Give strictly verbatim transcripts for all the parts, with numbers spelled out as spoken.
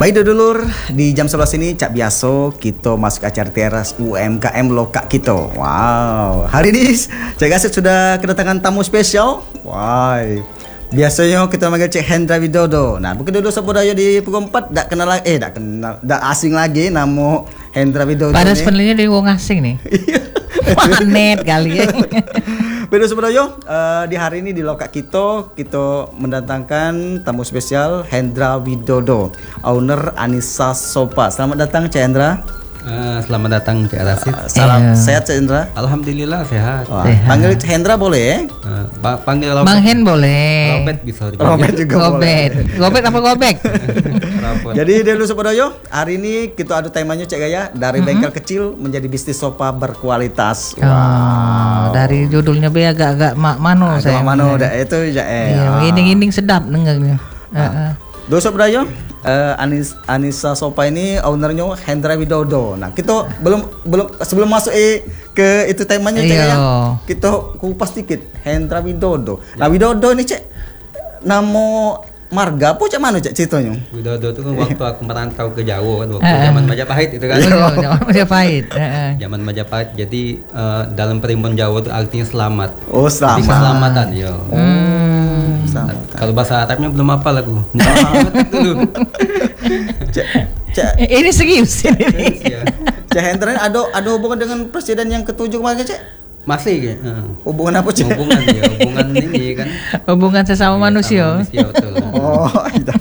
Baik dulur, di jam sebelas ini Cak Biaso kita masuk acara teras U M K M Lokak kita. Wow, hari ini Cak Gasep sudah kedatangan tamu spesial. Wah, biasanya kita manggil Cik Hendra Widodo. Nah, mungkin dulu sebudaya di pukul empat tak kenal lagi, eh tak kenal, tak asing lagi nama Hendra Widodo. Padahal sebenarnya dari wong asing nih. Magnet kali ya. Bedo sebenarnya uh, di hari ini di Lokak kita kita mendatangkan tamu spesial Hendra Widodo, owner Anissa Sopa. Selamat datang Cik Hendra. Uh, selamat datang Cik Rasid. Uh, salam eh. Sehat Cik Hendra. Alhamdulillah sehat. Wah, sehat. Panggil Cik Hendra boleh? Uh, panggil Bang Hen boleh. Robert bisa dipanggil. Robert juga Gobet. boleh. Gobet apa gobek? Jadi dulu sebenarnya hari ini kita ada temanya Cik Gaya, dari mm-hmm. bengkel kecil menjadi bisnis sofa berkualitas. Wow. Oh, dari judulnya be agak-agak mak mano agak saya. Mano dah itu ya. Eh. Iya, inding-inding sedap dengarnya. Heeh. Dulu sebenarnya uh, Anis, Anissa Sopa ini ownernya Hendra Widodo. Nah, kita belum belum sebelum masuk eh, ke itu temanya Cik Gaya. Kita kupas dikit Hendra Widodo. Nah, Widodo ini Cik nama marga apa cak mana cak ceritanya? Widodo itu kan waktu aku merantau ke Jawa kan waktu zaman Majapahit itu kan. Zaman Majapahit. Zaman Majapahit. Jadi uh, dalam primbon Jawa itu artinya selamat. Oh, selamat. Jadi keselamatan ya. Hmm. Kalau bahasa Arabnya belum apa lagu. Selamat dulu. Cak, cak. Ini serius ini. Cak Hendra ada ada hubungan dengan presiden yang ketujuh kemarin Cak? Masih ya. Uh. Hubungan apa Cak? Hubungan ya, hubungan ini kan. Hubungan sesama ya, manusia. Sama manusia betul. Oh, iya.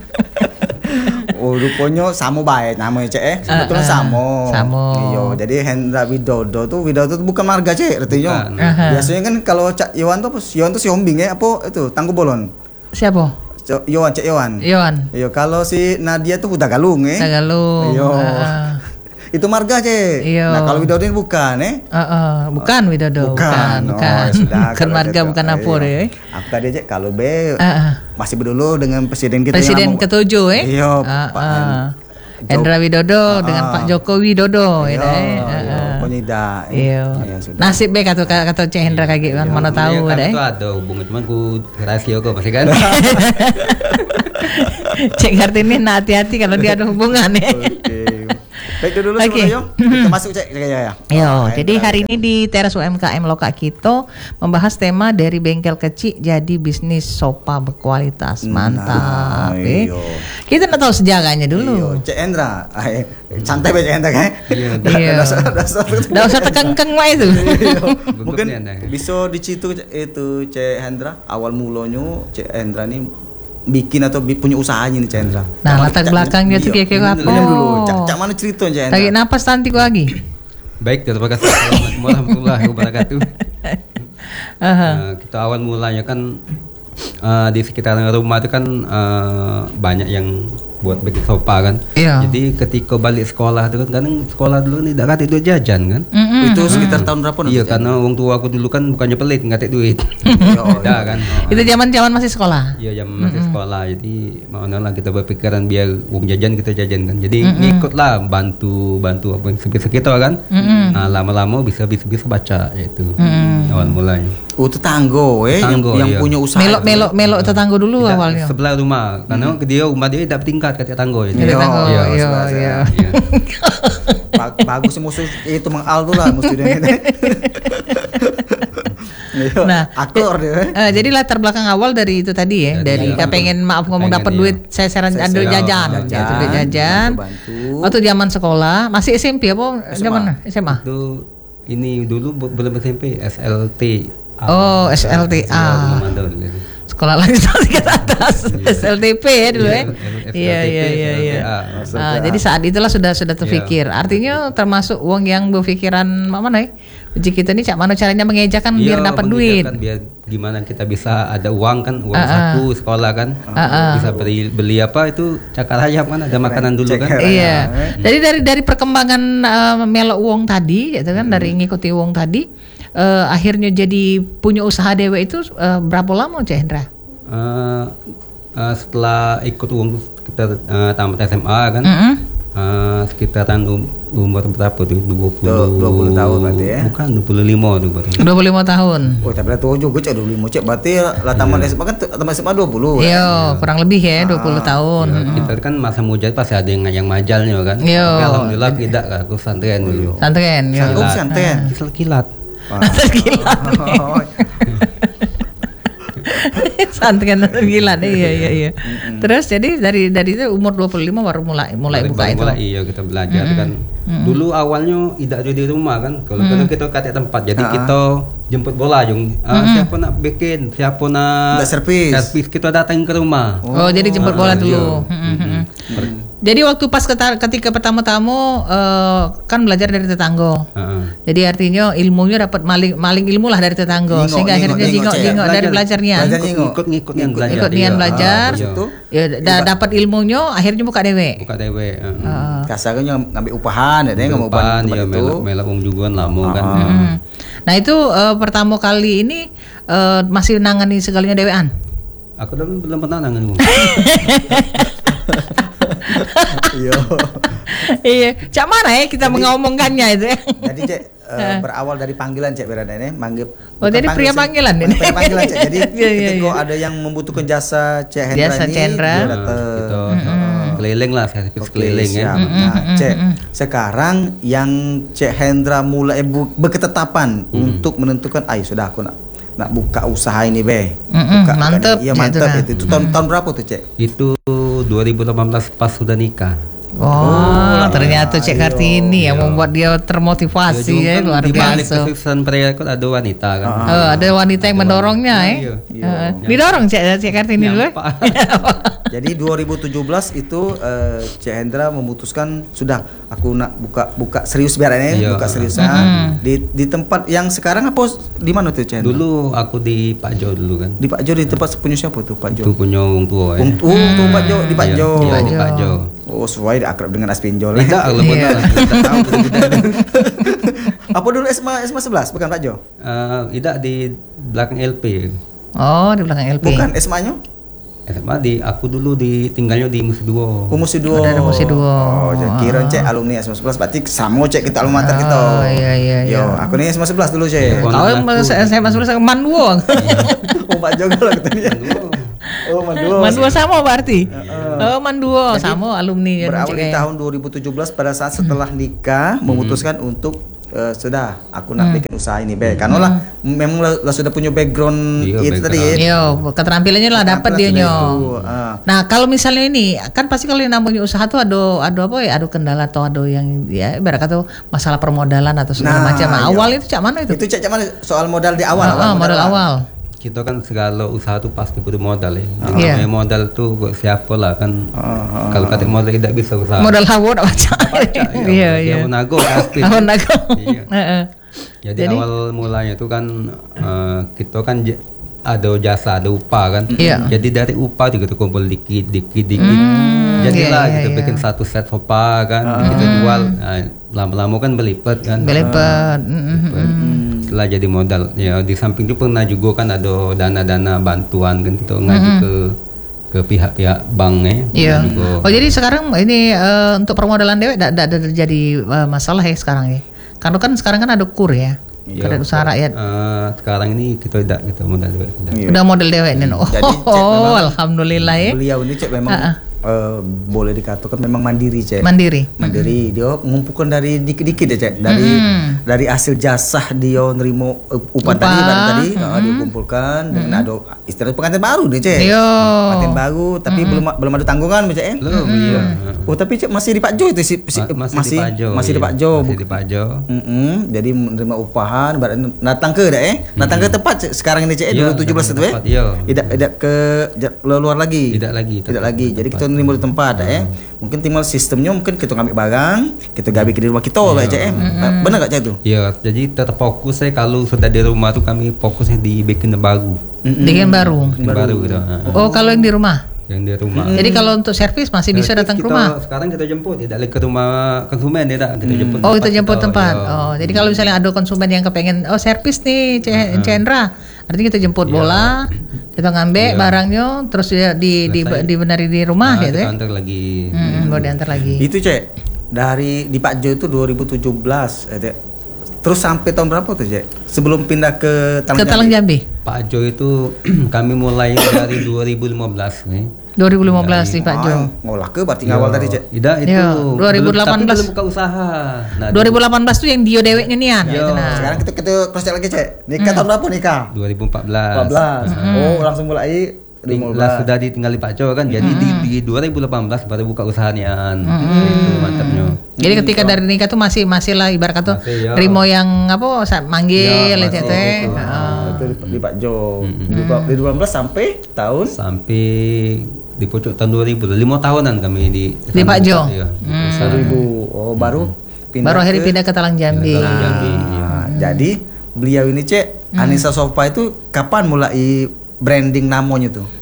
Oh, rupanya sama baik namanya Cek eh. Sebetulnya uh, uh, sama. Sama. Iya, jadi Hendra Widodo tuh Widodo tuh bukan marga Cek, artinya. Uh-huh. Biasanya kan kalau Cak Yohan tuh Yohan tuh si Hombing ya apa itu Tangguh Bolon. Siapa? Yohan, Cek Yohan. Yohan. Iya, kalau si Nadia tuh udah galung eh. Tagalung. Iya. Uh. Itu marga Cek. Iyo. Nah, kalau Widodo ini bukan eh. Uh, uh, bukan Widodo. Bukan, bukan. bukan. Oh, sudah, bukan marga, bukan apa deh. Aku tadi Cek kalau B uh, uh. masih berdulu dengan presiden kita presiden yang ketujuh eh. Iya, uh, Pak uh. Hendra Widodo uh, dengan Pak Joko Widodo iya, ya eh. Iya, penida. Iya. Nasib baik kata kata Cik Hendra kayak gitu kan mana tahu ada. Eh. Itu ada hubungan cuman ku rahasia kok masih kan. Cek Kartini hati-hati kalau dia ada hubungan ya. Oke. Baik dulu okay. Yuk. Kita masuk Cek ya. Yo, jadi hari ini di teras U M K M Lokak kita membahas tema dari bengkel kecil jadi bisnis sofa berkualitas. Mantap. Nah, eh. Kita nggak tahu sejarahnya dulu. Iyo. Cek Hendra, ay, santai Cek Hendra kan? Iya. Nggak usah tekan-tekan mah itu. Mungkin bisa dicitu itu Cek Hendra awal mulanya Cek Hendra nih bikin atau punya usahanya nih Cak Hendra. Nah, latar belakangnya tuh kira-kira apa? Dulu, Cak mana cerita Cak Hendra? Tarik napas nanti kok lagi. Baik, terima kasih. Assalamualaikum warahmatullahi wabarakatuh. uh, kita awal mulanya kan uh, di sekitaran rumah itu kan uh, banyak yang buat bikin sofa kan. Iya. Jadi ketika balik sekolah itu kan kadang sekolah dulu nih dapat itu jajan kan. Mm-hmm. Itu sekitar tahun berapa? Iya, karena orang tua aku dulu kan bukannya pelit nggak duit. Oh, iya kan. Oh, itu zaman-zaman masih sekolah. Iya, zaman masih mm-hmm. sekolah. Jadi mau lah kita berpikiran biar uang jajan kita jajan kan. Jadi mm-hmm. ngikutlah bantu bantu apa yang sekitar kan. Mm-hmm. Nah, lama-lama bisa bisa bisa baca yaitu mm-hmm. awal mulanya. Oh, tetanggo eh tetanggo, yang, yang iya. punya usaha. Melok melok melok tetanggo dulu tidak, awalnya. Sebelah rumah. Karena hmm. dia rumah dia tidak tingkat kata tetanggo ya. Iya, iya, iya. Bagus musuh itu Mang Al tuh lah musuh dia. Nah, aktor dia. Uh, jadi latar belakang awal dari itu tadi ya, dari ya, pengen maaf ngomong dapat duit, saya saran ada jajan, jatuh duit jajan. Waktu zaman sekolah, masih S M P apa zaman S M A? Itu ini dulu belum S M P, S L T. Oh, S L T A. Sekolah lanjut tingkat atas, S L T P ya dulu ya. Iya iya iya iya. Jadi saat itulah sudah sudah terpikir. Artinya termasuk uang yang berpikiran mana ya? Uji kita ini cak mana caranya mengejakan biar dapat duit. Biar gimana kita bisa ada uang kan, uang saku sekolah kan. Bisa beli beli apa itu cakar hayap kan, ada makanan dulu kan. Iya. Jadi dari dari perkembangan melok uang tadi, gitu kan, dari ngikuti uang tadi. Uh, akhirnya jadi punya usaha dewe itu uh, berapa lama Cak Hendra? Uh, uh, setelah ikut uang kita uh, tamat S M A kan, mm-hmm. Uh, sekitaran um, umur berapa tuh? dua puluh dua puluh tahun berarti ya? Bukan, dua puluh lima tuh berarti. dua puluh lima tahun. Oh, tapi lah tua juga cek dua puluh lima cek. Berarti lah taman S M A kan taman S M A dua puluh. Iya, kurang lebih ya dua puluh tahun. Ya, kita kan masa muda pasti ada yang yang majalnya kan. Yo. Alhamdulillah tidak, aku santren dulu. Santren, ya. Oh, santren. Kisah kilat. Kilat. Santren gila deh, iya iya iya. Terus jadi dari dari itu umur dua puluh lima baru mulai mulai Baru- buka baru itu. mulai, iya kita belajar kan. Dulu awalnya tidak ada di rumah kan. Kalau kadang kita katik tempat, jadi kita jemput bola Jung. Ah, siapa nak bikin, siapa nak Nak servis. servis, kita datang ke rumah. Oh, jadi jemput Ah, bola iya. dulu. Mm, mm, mm. Jadi waktu pas keta- ketika pertama-tama eh, kan belajar dari tetangga. Heeh. Jadi artinya ilmunya dapat maling maling ilmu lah dari tetangga. Ngingok, Sehingga ngingok, akhirnya ngingok, jingok Cek. jingok dari Belajar. belajarnya. Belajar. Ikut ikut ngikut yang belajar. Ikut nian iya. belajar. Ah, iya. Itu Ya da- dapat ilmunya akhirnya buka dewe. Buka dewe. heeh. Heeh. kasarnya ngambil upahan ya, dia ngambil upahan Depan di ya tempat itu. melak melak wong juga lama kan. Hmm. Nah itu eh, pertama kali ini eh, masih nangani segalinya dewean. Aku belum belum pernah nangan Bung. Iya. Iya, cak mana ya kita mengomongkannya itu ya? Jadi cek eh, berawal dari panggilan cek berada ini manggil. Oh, bukan jadi pria sih, panggilan bukan ini. pria panggilan cek. Jadi Iya, iya, ketika iya. ada yang membutuhkan jasa Cek Hendra Jasa ini, Cendra. dia Nah, datang. gitu. Keliling lah, servis Oke, keliling ya. siap. Nah, Cek, sekarang yang Cek Hendra mulai bu- berketetapan untuk menentukan, ayo sudah aku nak nak buka usaha ini be. Mm-mm, Buka, mantep, Iya Cek, mantap itu, itu. Itu tahun tahun berapa tuh Cek? Itu dua ribu delapan belas pas sudah nikah. Oh, ternyata Cek Kartini yang Iya. membuat dia termotivasi ya, luar di balik biasa. kesuksesan pria itu ada wanita kan. Oh, ada wanita yang mendorongnya ya. Iya. Heeh. Didorong Cek Cek Kartini dulu. ya? Nyampak. Jadi dua ribu tujuh belas itu eh, Cek Hendra memutuskan sudah aku nak buka buka serius biar ini Iya. buka seriusan di di tempat yang sekarang apa di mana tuh Cek Hendra? Dulu aku di Pak Jo dulu kan. Di Pak Jo, di tempat punya siapa tuh Pak Jo? Itu punya wong tua ya. Um, oh, tuh Pak Jo di Pak Iya, Jo. iya, di Pak Jo. Oh, sesuai dia akrab dengan Aspinjol. Tidak, kalau Iya. benar. Tidak tahu. Apa dulu S M A S M A sebelas bukan Pak Jo? Eh, tidak di belakang L P. Oh, di belakang L P. Bukan S M A-nya? S M A di aku dulu di tinggalnya di Musi Duo. Oh, Musi Duo. Oh, dari Musi Duo. Oh, jadi kira Cek alumni S M A sebelas berarti sama Cek kita alma mater kita. Oh, iya, iya, Yo, iya. aku nih S M A sebelas dulu Cek. Iya, Kau Konon yang aku. saya masuk ke Manduo. Oh, Pak Jo kalau katanya. Oh, Manduo. Manduo sama berarti. Oh, Manduo sama alumni yang Berawal Cek di ya. tahun dua ribu tujuh belas pada saat setelah nikah memutuskan untuk eh, sudah aku nak bikin usaha ini be karena lah memang lah, lah sudah punya background Iya, itu tadi ya. Iya, keterampilannya lah dapat dia Keterampilan nyo. itu, ah. Nah, kalau misalnya ini kan pasti kalau yang namanya usaha tuh ada ada apa ya, ada kendala atau ada yang ya ibarat kata masalah permodalan atau segala Nah, macam. Nah, iya. awal itu cak mana itu? Itu Cek Cek mana soal modal di awal? Ah, ah, modal awal. Kita kan segala usaha tuh pasti butuh modal ya. Yang Iya. namanya modal tuh buat siapa lah kan. Kalau kata modal tidak bisa usaha. Modal hawa macam. Iya, iya. Yang menago pasti. Tahun aku. Iya. Heeh. Jadi, Jadi? awal mulanya itu kan eh, kita kan j- ada jasa, ada upah kan. Iya. Jadi dari upah juga kita kumpul dikit, dikit, dikit. iya, Jadilah iya, kita iya. bikin satu set sofa kan, kita jual. Nah, lama-lama kan berlipat kan. Belepat. Mm, mm, mm. Setelah jadi modal. Ya di samping itu pernah juga kan ada dana-dana bantuan kan kita ngaji ke ke pihak-pihak bank ya. Iya. Juga. Oh, jadi sekarang ini eh, untuk permodalan dewek tidak ada terjadi eh, masalah ya sekarang ya. Karena kan sekarang kan ada kur ya. Iya, Kredit usaha rakyat. Eh, sekarang ini kita tidak kita modal juga tidak. Iya. Udah model dewek nih. Oh, Jadi, Cek, memang alhamdulillah ya. Beliau ini Cek memang Ah, ah. eh, boleh dikatakan memang mandiri Cek. Mandiri. Mandiri dia mengumpulkan dari dikit-dikit ya Cek, dari dari hasil jasa dia nerimo uh, upah Upah. tadi baru tadi uh, dia kumpulkan dengan ada istilah pengantin baru nih Cek. Iya. Pengantin baru tapi belum belum ada tanggungan Cek ya. Belum, iya. Oh tapi Cek masih di Pak Jo itu si, si- Ma- masih masih, di Pajo. masih di iya. Pak Jo. Masih di Pajo. Mm-mm, jadi menerima upahan berarti datang ke dah eh datang ke tempat Cek, sekarang ini Cek Iya, dua ribu tujuh belas itu datang ke eh tempat, iya. tidak tidak ke ja- luar lagi Tidak lagi, tidak tetap lagi di jadi tempat. kita nerima di tempat dah eh mungkin tinggal sistemnya mungkin kita ngambil barang kita gabi ke di rumah kita lah Cek eh benar gak Cek itu Iya, jadi tetap fokus saya kalau sudah di rumah tuh kami fokusnya dibikin yang baru. Bikin baru. Bikin baru gitu. Nah, Oh, kalau yang di rumah. yang di rumah. Jadi kalau untuk servis masih bisa Servis datang ke kita- rumah. Sekarang kita jemput, tidak lagi ke rumah konsumen, tidak kita jemput. Oh, tempat itu jemput kita, tempat. iya. Oh, jadi kalau misalnya ada konsumen yang kepengen oh servis nih Ce- Cendra, artinya kita jemput Iya. bola, kita ngambil Iya. barangnya terus dia di di Selesai. dibenari di rumah Nah, gitu kita ya. antar lagi. Hmm, baru diantar lagi. itu Cek dari di Pak Jo itu dua ribu tujuh belas, eh, Cek. Terus sampai tahun berapa tuh, Cek? Sebelum pindah ke Talang Ke Talang Jambi. Pak Jo itu kami mulai dari dua ribu lima belas nih. dua ribu lima belas di Pak Jo. Ah, ngolah ke berarti ngawal tadi, Cek. Tidak itu. Yo, dua ribu delapan belas. Belum, tapi belum buka usaha. Nah, dua ribu delapan belas tuh yang Dio dewek nyanyian. Yo. Gitu, nah. Sekarang kita kita cross check lagi, Cek. Nikah tahun berapa nikah? dua ribu empat belas. empat belas. Oh, langsung mulai Lah sudah ditinggal di Pak Jo kan. Jadi di, di dua ribu delapan belas baru buka usahanya. Itu mantapnya. Jadi ketika dari nikah tuh masih masih lah ibarat kata Masih, ya. Rimo yang apa saat manggil Ya, itu masih teh. gitu. Heeh. itu di, di Pak Jo. Di dua ribu delapan belas sampai tahun Sampai di pucuk tahun dua ribu, lima tahunan kami di Di Pak Jo. Iya, Hmm. usaha. dua ribu. Oh, baru pindah Baru akhirnya ke- pindah ke Talang Jambi. Ke Talang Jambi. Nah, jadi beliau ini, Cek, Anissa Sofa itu kapan mulai branding namanya tuh?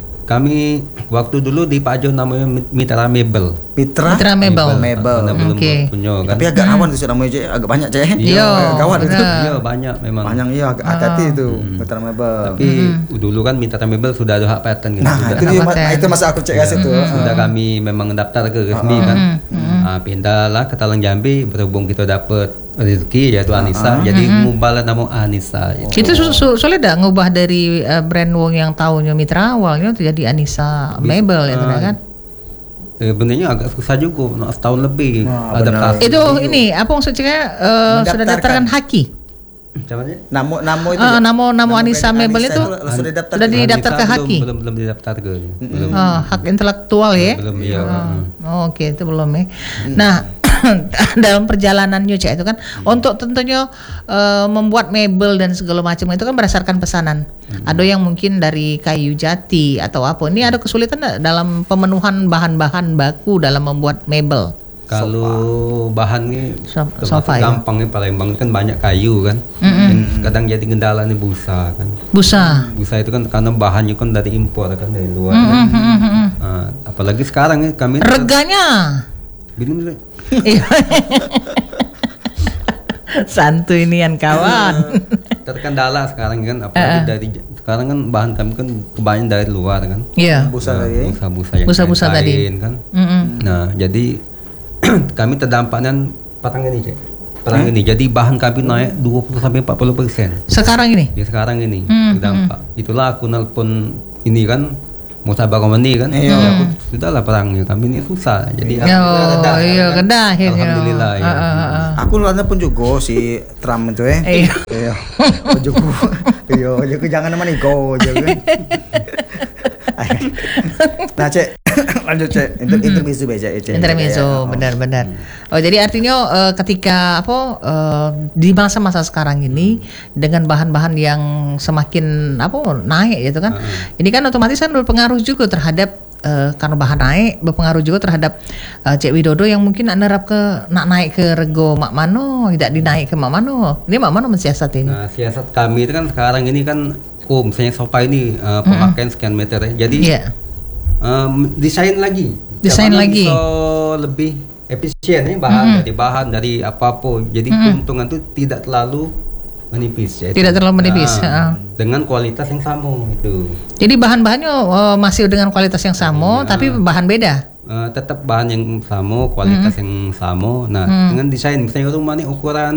Kami waktu dulu di Pak Jo namanya Mitra Mebel. Mitra, Mitra Mebel. Mebel. Karena belum Oke. punya kan. Tapi agak rawan tuh, Cek, namanya, Cek. Agak banyak, Cek. Iya, Agak kawan itu. benar. Iya banyak memang. Banyak, iya, agak hati-hati itu Mitra Mebel. Tapi dulu kan Mitra Mebel sudah ada hak paten gitu. Nah, sudah, itu dia, Apa, ma- Cek? itu masa aku cek kasih tuh. sudah kami memang daftar ke resmi kan. Nah, pindahlah ke Talang Jambi berhubung kita dapat rezeki yaitu Anissa. Jadi ngubahlah nama Anissa. Itu. Itu su su sulit dah ngubah dari uh, brand wong yang tahunya Mitra awalnya tuh jadi Anissa Mebel ya kan? Eh, benernya agak susah juga, nah, setahun lebih Wah, adaptasi. Itu ini apa maksudnya uh, sudah daftarkan haki? Caranya? Namo namo itu. Ah, Cek. nama nama Anissa brand Mebel Anissa itu sudah didaftar. sudah didaftar ke Anissa haki. Belum belum, belum didaftar ke. Belum. Oh, hak intelektual ya? Belum iya. Oh, oke itu belum ya. Nah dalam perjalanannya Cek itu kan untuk tentunya eh, membuat mebel dan segala macam itu kan berdasarkan pesanan. Ada yang mungkin dari kayu jati atau apa. Ini ada kesulitan nggak dalam pemenuhan bahan-bahan baku dalam membuat mebel? Kalau bahan ini So- termasuk sofa, ya? gampang nih Palembang kan banyak kayu kan. Yang kadang jadi kendala nih busa kan. Busa. Busa itu kan karena bahannya kan dari impor kan dari luar kan. Nah, apalagi sekarang nih kami Reganya. Bingung nih. Iya. Santuy nian kawan. Terkendala sekarang kan apalagi dari sekarang kan bahan kami kan kebanyakan dari luar kan. Iya. Busa Nah, tadi. busa-busa yang Busa-busa tadi. kain kan. Mm-mm. Nah, jadi kami terdampak dengan perang ini, Cek. Perang ini. Jadi bahan kami naik dua puluh sampai empat puluh persen. Sekarang ini. Ya sekarang ini Hmm, terdampak. Itulah aku nelpon ini kan Musabah Komandi kan. Iya. Ya, aku, sudahlah perangnya. Kami ini susah. Jadi Oh, alhamdulillah iya kedah ya. Alhamdulillah ya. Ah, ah, ah. Aku nonton pun juga si Trump itu eh. Iya. Iya. Juga. Iya, juga jangan nama Niko juga. Nah, Cek, lanjut, Cek. Inter intermezzo beja, Cek. Intermezzo, benar-benar. Oh, jadi artinya eh, ketika apa eh, di masa-masa sekarang ini dengan bahan-bahan yang semakin apa naik gitu kan. Ini kan otomatis kan berpengaruh juga terhadap eh, karena bahan naik berpengaruh juga terhadap eh, Cek Widodo yang mungkin nerap ke nak naik ke rego mak mano, tidak dinaik ke mak mano. Ini mak mano mensiasat ini. Nah, siasat kami itu kan sekarang ini kan oh misalnya sofa ini uh, pemakaian sekian meter ya. Jadi Iya. um, desain lagi. Desain Yang mana lagi. bisa lebih efisien ya bahan dari bahan dari apa-apa. Jadi keuntungan itu tidak terlalu menipis ya. Tidak terlalu menipis, Nah, heeh. dengan kualitas yang sama itu. Jadi bahan-bahannya eh, masih dengan kualitas yang sama, tapi bahan beda. Uh, tetap bahan yang sama, kualitas yang sama. Nah, dengan desain misalnya rumah ini ukuran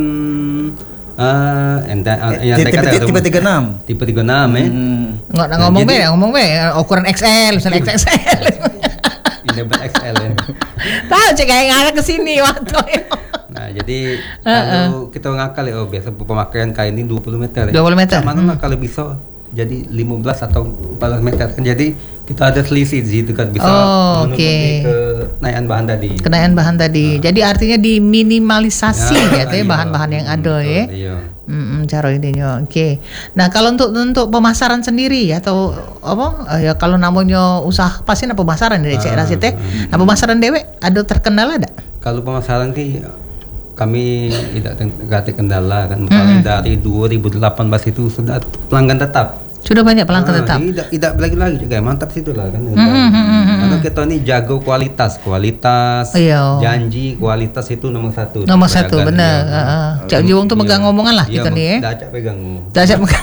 uh, ente, uh, yang Tipe saya kata tipe rumah- tiga enam. tipe tiga puluh enam ya. Hmm. Nggak Nah, ngomong jadi- be, ngomong be, ukuran X L, misalnya X X L. Ini dapat X L ya. Tahu cek kayak ngarah ke sini waktu. Nah, jadi kalau kita ngakal ya, oh biasa pemakaian kain ini dua puluh meter ya. dua puluh meter. Mana lah kalau bisa jadi lima belas atau empat belas meter kan, jadi kita ada selisih di situ kan bisa Oh, menutupi oke. kenaikan bahan tadi. Kenaikan bahan tadi. Jadi artinya diminimalisasi Ya, gitu ya iya, bahan-bahan yang ada betul, ya. Iya. Hmm, cara ininya. Oke. Nah, kalau untuk untuk pemasaran sendiri atau apa eh, ya kalau namanya usaha pasti ada pemasaran dari Cek Rasid teh. Nah, pemasaran dewek ada terkendala ada? Kalau pemasaran ki kami tidak tidak ada kendala kan. Misalnya dari dua ribu delapan belas itu sudah pelanggan tetap. Sudah banyak pelanggan Ah, tetap. Tidak tidak lagi-lagi juga mantap situ lah kan. Karena kita ini jago kualitas, kualitas, Iya. janji kualitas itu nomor satu. Nomor satu Perdagangan, benar. iya. Heeh. Cak Jiwong tuh Iya. megang ngomongan lah Iya, kita nih ya. Dacak pegang. Dacak megang.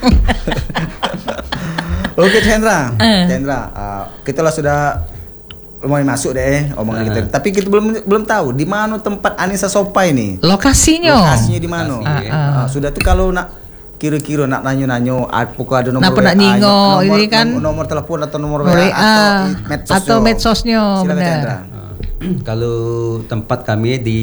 Oke, Cendra. Eh. Cendra, uh, kita lah sudah mau masuk deh omongan kita. Tapi kita belum belum tahu di mana tempat Anissa Sopa ini. Lokasinya. Lokasinya di mana? Lokasi, Ah, ah. Ah, sudah tuh kalau nak kira-kira nak nanyo-nanyo apakah ada nomor Napa W A, nak nyingo, nomor, ini kan nomor, nomor telepon atau nomor W A, W A, atau medsos atau medsosnya, Silakan benar. Chandra. Kalau tempat kami di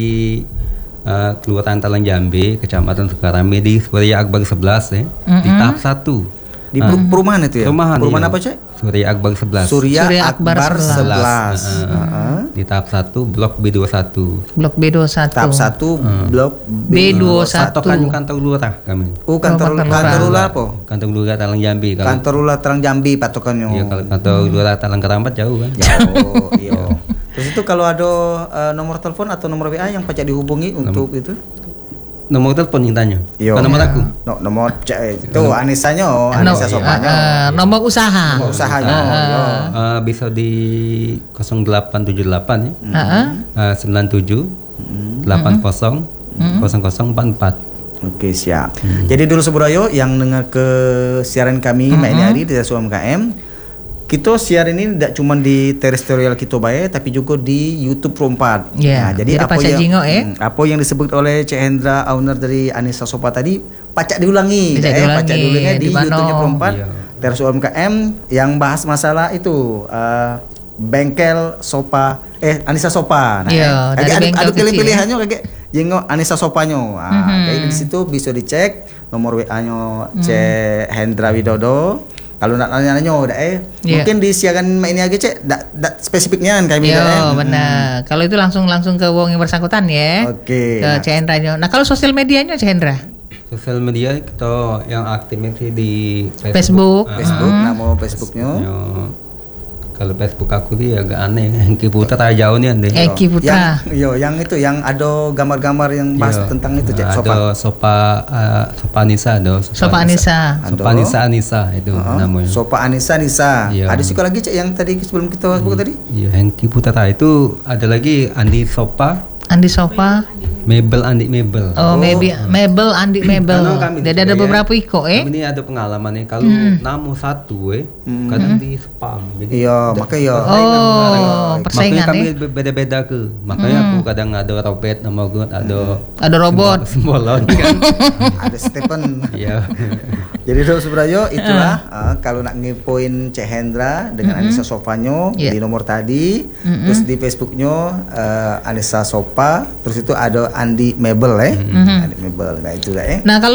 uh, Kelurahan Talang Jambi, Kecamatan Sukarame di Surya Akbar sebelas ya, di tahap satu. Di per- perumahan itu ya? Perumahan, Perumahan iya. apa, Cek? Surya Akbar sebelas. Surya, Surya Akbar, Akbar sebelas. Uh, Heeh. Di tahap satu Blok B dua puluh satu. Blok B dua puluh satu. Tahap satu blok B dua puluh satu. Patokan kantor lurah kami. Oh, kantor Oh, kantor kantor lurah. lurah apa? Kantor lurah Talang Jambi. Kalau Kantor lurah Terang Jambi patokannya. iya, kalau kantor lurah Talang Kerambat jauh kan. Jauh, iya. Terus itu kalau ada eh, nomor telepon atau nomor W A yang pajak dihubungi untuk itu? Nomor telepon yang tanya. Iya. Bukan nomor aku. No, nomor cek itu Anissanya, No, Anissa ah, Sopanya. ah, nomor usaha. Nomor usahanya. iya. Eh, bisa di nol delapan tujuh delapan ya. Ah, ah. Eh, sembilan tujuh delapan nol nol nol empat empat. Oke, siap. Jadi dulu Seburayo yang dengar ke siaran kami mm ini hari di U M K M. Kita siaran ini tidak cuma di terestrial kita bae tapi juga di YouTube Pro empat. Ya, Nah, jadi jadi apa pacak yang jingok, eh? hmm, apa yang disebut oleh Cik Hendra owner dari Anissa Sopa tadi pacak diulangi, Pacak eh, diulangi, pacak diulangi di di mana? YouTube-nya Pro empat. Iya. Teras U M K M yang bahas masalah itu eh, bengkel Sopa eh Anissa Sopa. Nah, Iya, eh, dari ada, bengkel ada kecil, pilih-pilihannya kayak jengok Anissa Sopanya. Ah, Mhm. kayak di situ bisa dicek nomor W A-nya Cik Hendra Widodo. Kalau nak nanya-nanya udah eh Iya. mungkin di siaran ini aja Cek dak dak spesifiknya kan kami Yo, dah, eh. benar. Kalau itu langsung langsung ke wong yang bersangkutan ya. Oke. Ke Nah. Cik Hendra. Nah, kalau sosial medianya Cik Hendra? Sosial media kita yang aktif sih di Facebook. Ah, Facebook, nama Facebooknya. yo, kalau Facebook aku dia agak aneh. Hengki Putra tak jauh nih ande. Eki Putra. Yang, yo, yang itu yang ada gambar-gambar yang bahas Yo, tentang itu Cek ada Sopa. Sopa uh, Sopa Anissa ada Sopa Anissa. Ada. Sopa Anissa Anissa itu Heeh. namanya. Sopa Anissa Nisa. Iya. Ada sih lagi Cek yang tadi sebelum kita sebut tadi. Iya, Hengki Putra itu ada lagi Andi Sopa, Andi Sopa. Mebel Andi Mebel. Oh, maybe Mebel, Andi Mebel. Karena kami Jadi di ada Surabaya, beberapa iko eh. Kami ini ada pengalaman nih kalau namu satu eh kadang di spam. Jadi Iya, maka yo. Oh, makanya persaingan kami ya. be- beda-beda ke. Makanya aku kadang ada robot nama gue, ada Ada robot. sembolon kan. Ada Stephen. Iya. Jadi Dok Subrayo itulah uh, kalau nak ngepoin Cek Hendra dengan Anissa Sopanya Iya. di nomor tadi, terus di Facebooknya uh, Anissa Sopa, terus itu ada Andi Mebel eh, Andi Mebel, nah itu lah eh. Nah, kalau